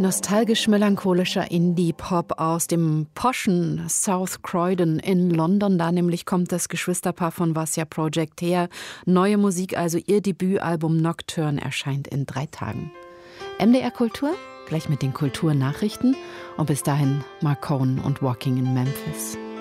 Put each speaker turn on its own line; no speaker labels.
Nostalgisch-melancholischer Indie-Pop aus dem poschen South Croydon in London. Da nämlich kommt das Geschwisterpaar von Vasya Project her. Neue Musik, also ihr Debütalbum Nocturne, erscheint in 3 Tagen. MDR Kultur, gleich mit den Kulturnachrichten. Und bis dahin Marcone und Walking in Memphis.